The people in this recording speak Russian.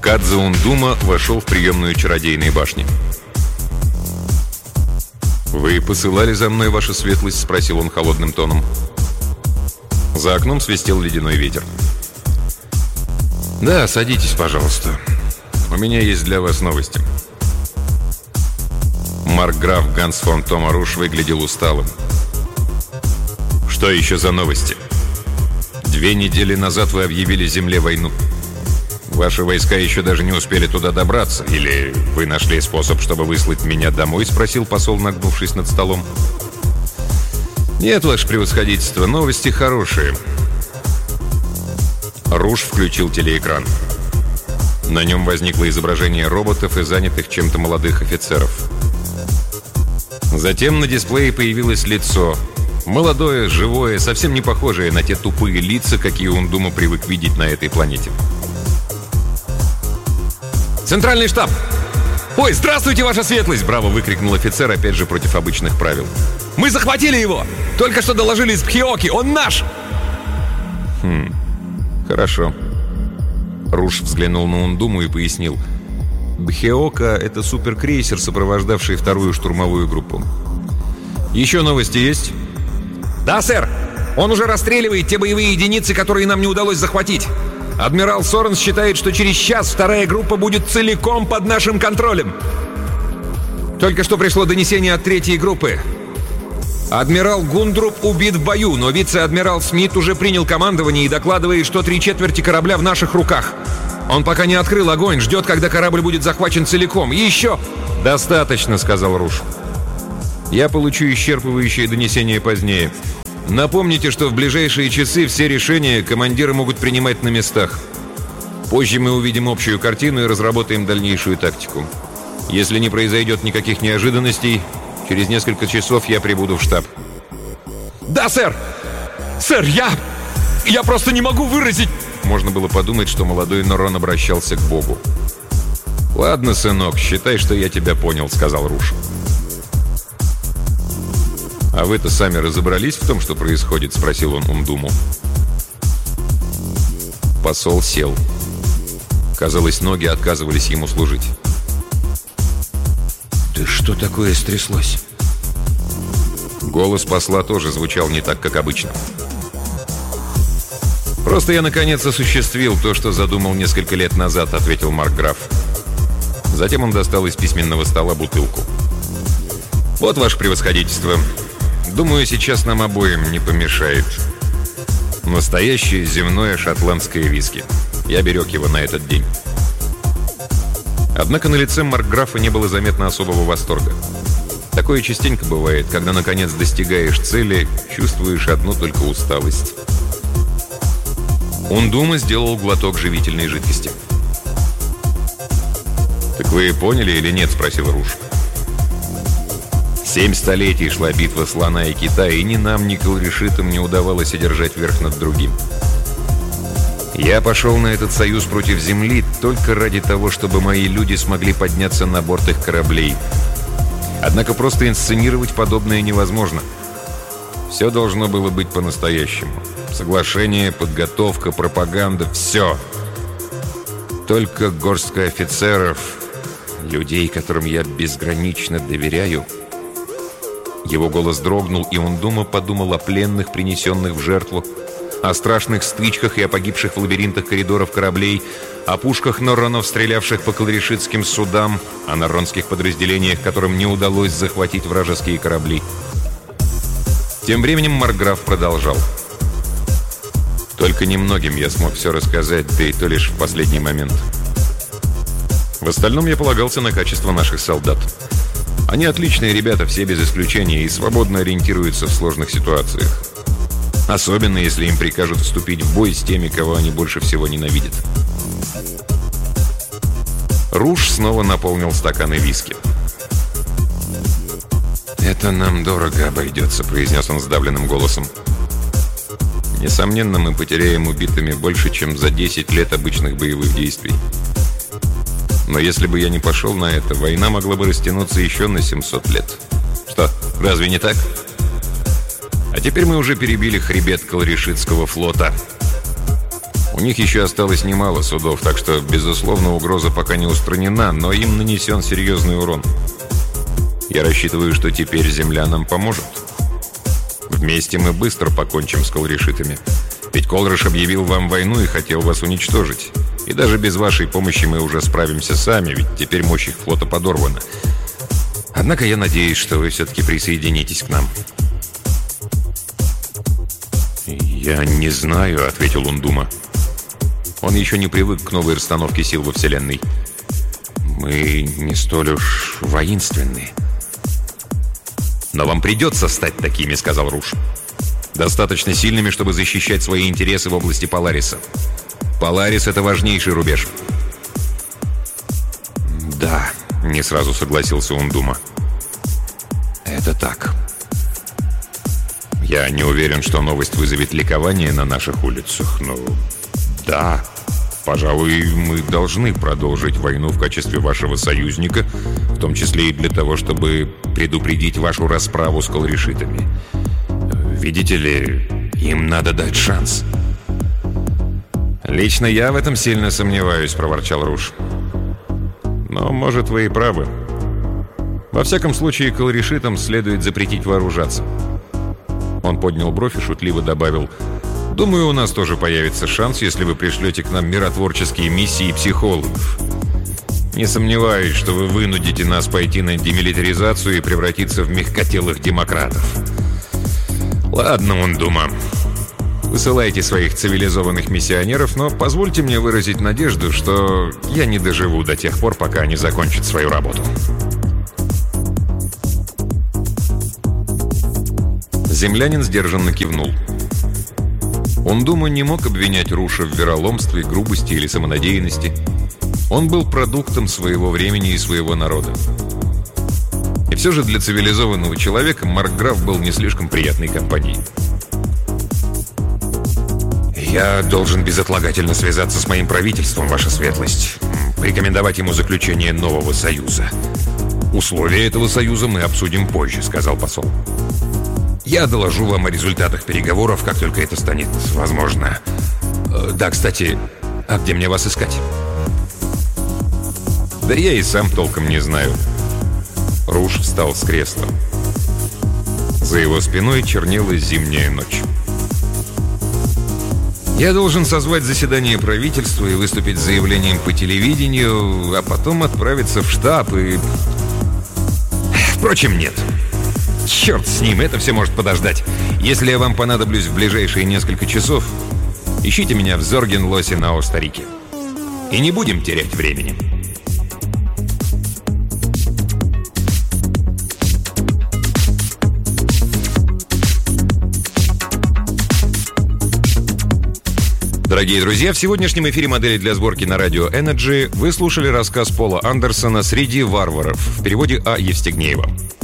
Кадзе Ундума вошел в приемную чародейной башни. «Вы посылали за мной, ваша светлость?» — спросил он холодным тоном. За окном свистел ледяной ветер. «Да, садитесь, пожалуйста. У меня есть для вас новости». Маркграф Ганс фон Томаруш выглядел усталым. «Что еще за новости? 2 недели назад вы объявили земле войну. Ваши войска еще даже не успели туда добраться. Или вы нашли способ, чтобы выслать меня домой?» — спросил посол, нагнувшись над столом. «Нет, ваше превосходительство, новости хорошие». Руш включил телеэкран. На нем возникло изображение роботов и занятых чем-то молодых офицеров. Затем на дисплее появилось лицо. Молодое, живое, совсем не похожее на те тупые лица, какие Ундума привык видеть на этой планете. «Центральный штаб!» «Ой, здравствуйте, ваша светлость!» — браво выкрикнул офицер, опять же против обычных правил. «Мы захватили его! Только что доложили из Бхиоки! Он наш!» «Хорошо». Руш взглянул на Ундуму и пояснил. «Бхиока — это суперкрейсер, сопровождавший 2-ю штурмовую группу. Еще новости есть?» «Да, сэр! Он уже расстреливает те боевые единицы, которые нам не удалось захватить. Адмирал Соренс считает, что через час 2-я группа будет целиком под нашим контролем. Только что пришло донесение от 3-й группы. Адмирал Гундруб убит в бою, но вице-адмирал Смит уже принял командование и докладывает, что 3/4 корабля в наших руках. Он пока не открыл огонь, ждет, когда корабль будет захвачен целиком. Еще...» «Достаточно», — сказал Руш. «Я получу исчерпывающее донесение позднее. Напомните, что в ближайшие часы все решения командиры могут принимать на местах. Позже мы увидим общую картину и разработаем дальнейшую тактику. Если не произойдет никаких неожиданностей, через несколько часов я прибуду в штаб». «Да, сэр! Сэр, я просто не могу выразить...» Можно было подумать, что молодой Норон обращался к Богу. «Ладно, сынок, считай, что я тебя понял», — сказал Руш. «А вы-то сами разобрались в том, что происходит?» — спросил он Ундуму. Посол сел. Казалось, ноги отказывались ему служить. «Да что такое стряслось?» Голос посла тоже звучал не так, как обычно. «Просто я, наконец, осуществил то, что задумал несколько лет назад», — ответил Маркграф. Затем он достал из письменного стола бутылку. «Вот, ваше превосходительство. Думаю, сейчас нам обоим не помешает. Настоящее земное шотландское виски. Я берег его на этот день». Однако на лице Маркграфа не было заметно особого восторга. Такое частенько бывает, когда, наконец, достигаешь цели, чувствуешь одну только усталость. Ундума сделал глоток живительной жидкости. «Так вы поняли или нет?» — спросил Руш. 7 столетий шла битва слона и кита, и ни нам, ни Калришитам не удавалось одержать верх над другим. Я пошел на этот союз против Земли только ради того, чтобы мои люди смогли подняться на борт их кораблей. Однако просто инсценировать подобное невозможно. Все должно было быть по-настоящему. Соглашение, подготовка, пропаганда — все. Только горстка офицеров, людей, которым я безгранично доверяю. Его голос дрогнул, и Ундума подумал о пленных, принесенных в жертву, о страшных стычках и о погибших в лабиринтах коридоров кораблей, о пушках Норронов, стрелявших по калришитским судам, о норронских подразделениях, которым не удалось захватить вражеские корабли. Тем временем Маркграф продолжал. «Только немногим я смог все рассказать, да и то лишь в последний момент. В остальном я полагался на качество наших солдат. Они отличные ребята, все без исключения, и свободно ориентируются в сложных ситуациях. Особенно, если им прикажут вступить в бой с теми, кого они больше всего ненавидят». Руш снова наполнил стаканы виски. «Это нам дорого обойдется», — произнес он сдавленным голосом. «Несомненно, мы потеряем убитыми больше, чем за 10 лет обычных боевых действий. Но если бы я не пошел на это, война могла бы растянуться еще на 700 лет. Что, разве не так? А теперь мы уже перебили хребет Калришитского флота». У них еще осталось немало судов, так что, безусловно, угроза пока не устранена, но им нанесен серьезный урон. Я рассчитываю, что теперь земля нам поможет. Вместе мы быстро покончим с колрешитами. Ведь Колрыш объявил вам войну и хотел вас уничтожить. И даже без вашей помощи мы уже справимся сами, ведь теперь мощь их флота подорвана. Однако я надеюсь, что вы все-таки присоединитесь к нам. «Я не знаю», — ответил Ундума. Он еще не привык к новой расстановке сил во Вселенной. «Мы не столь уж воинственны». «Но вам придется стать такими», — сказал Руш. «Достаточно сильными, чтобы защищать свои интересы в области Полариса. Поларис — это важнейший рубеж». «Да», — не сразу согласился Ундума. «Это так». «Я не уверен, что новость вызовет ликование на наших улицах, но да, пожалуй, мы должны продолжить войну в качестве вашего союзника, в том числе и для того, чтобы предупредить вашу расправу с колрешитами. Видите ли, им надо дать шанс». «Лично я в этом сильно сомневаюсь», — проворчал Руш. «Но, может, вы и правы. Во всяком случае, колрешитам следует запретить вооружаться». Он поднял бровь и шутливо добавил: «Думаю, у нас тоже появится шанс, если вы пришлете к нам миротворческие миссии психологов. Не сомневаюсь, что вы вынудите нас пойти на демилитаризацию и превратиться в мягкотелых демократов. Ладно, Ундума, высылайте своих цивилизованных миссионеров, но позвольте мне выразить надежду, что я не доживу до тех пор, пока они закончат свою работу». Землянин сдержанно кивнул. Ундума не мог обвинять Руша в вероломстве, грубости или самонадеянности. Он был продуктом своего времени и своего народа. И все же для цивилизованного человека Маркграф был не слишком приятной компанией. «Я должен безотлагательно связаться с моим правительством, ваша светлость, порекомендовать ему заключение нового союза. Условия этого союза мы обсудим позже», — сказал посол. «Я доложу вам о результатах переговоров, как только это станет возможно. Да, кстати, а где мне вас искать?» «Да я и сам толком не знаю». Руш встал с кресла. За его спиной чернела зимняя ночь. «Я должен созвать заседание правительства и выступить с заявлением по телевидению, а потом отправиться в штаб и... Впрочем, нет. Черт с ним, это все может подождать. Если я вам понадоблюсь в ближайшие несколько часов, ищите меня в Зорген-Лосе на Остарике. И не будем терять времени». Дорогие друзья, в сегодняшнем эфире «Модели для сборки» на радио Energy вы слушали рассказ Пола Андерсона «Среди варваров» в переводе А. Евстигнеева.